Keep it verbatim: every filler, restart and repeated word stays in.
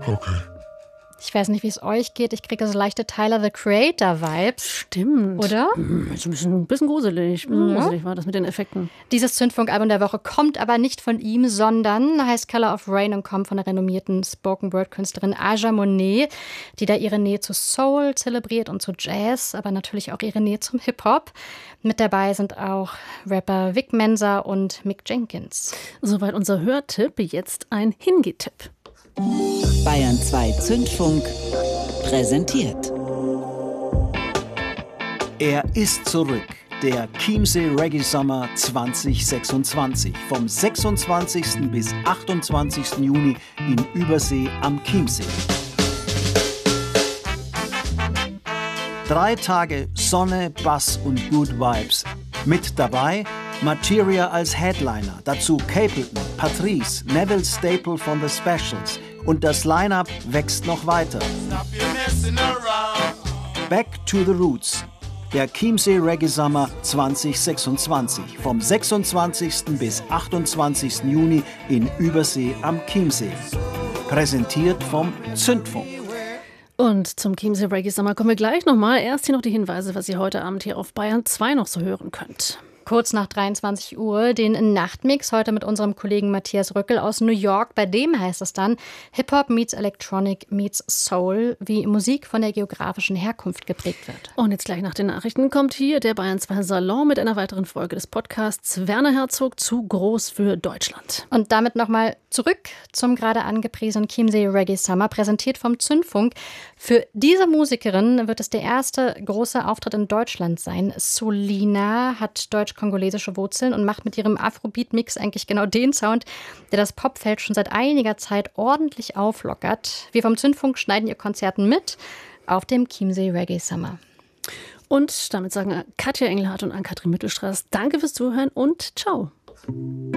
Okay. Ich weiß nicht, wie es euch geht. Ich kriege so leichte Tyler, the Creator-Vibes. Stimmt. Oder? Ist ein bisschen, ein bisschen gruselig. Ein bisschen Ja. gruselig war das mit den Effekten. Dieses Zündfunkalbum der Woche kommt aber nicht von ihm, sondern heißt Color of Rain und kommt von der renommierten Spoken-Word-Künstlerin Aja Monet, die da ihre Nähe zu Soul zelebriert und zu Jazz, aber natürlich auch ihre Nähe zum Hip-Hop. Mit dabei sind auch Rapper Vic Mensa und Mick Jenkins. Soweit unser Hörtipp. Jetzt ein Hingeh-Tipp. Bayern zwei Zündfunk präsentiert. Er ist zurück. Der Chiemsee Reggae Summer zwanzig sechsundzwanzig. Vom sechsundzwanzigsten bis achtundzwanzigsten Juni in Übersee am Chiemsee. Drei Tage Sonne, Bass und Good Vibes. Mit dabei Materia als Headliner, dazu Capleton, Patrice, Neville Staple von The Specials und das Line-Up wächst noch weiter. Back to the Roots, der Chiemsee Reggae Summer zwanzig sechsundzwanzig, vom sechsundzwanzigsten bis achtundzwanzigsten Juni in Übersee am Chiemsee. Präsentiert vom Zündfunk. Und zum Chiemsee Reggae Summer kommen wir gleich nochmal. Erst hier noch die Hinweise, was ihr heute Abend hier auf Bayern zwei noch so hören könnt. Kurz nach dreiundzwanzig Uhr den Nachtmix, heute mit unserem Kollegen Matthias Rückel aus New York. Bei dem heißt es dann Hip-Hop meets Electronic meets Soul, wie Musik von der geografischen Herkunft geprägt wird. Und jetzt gleich nach den Nachrichten kommt hier der Bayern zwei Salon mit einer weiteren Folge des Podcasts Werner Herzog, zu groß für Deutschland. Und damit nochmal zurück zum gerade angepriesenen Chiemsee Reggae Summer, präsentiert vom Zündfunk. Für diese Musikerin wird es der erste große Auftritt in Deutschland sein. Solina hat deutsch-kongolesische Wurzeln und macht mit ihrem Afrobeat-Mix eigentlich genau den Sound, der das Popfeld schon seit einiger Zeit ordentlich auflockert. Wir vom Zündfunk schneiden ihr Konzerten mit auf dem Chiemsee Reggae Summer. Und damit sagen Katja Engelhardt und Ann-Kathrin Mittelstraß Danke fürs Zuhören und ciao.